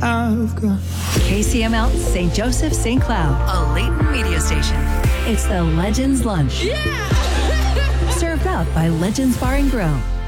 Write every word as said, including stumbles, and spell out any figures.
I've got K C M L Saint Joseph, Saint Cloud, a Leighton media station. It's the Legends Lunch. Yeah! Served up by Legends Bar and Grill.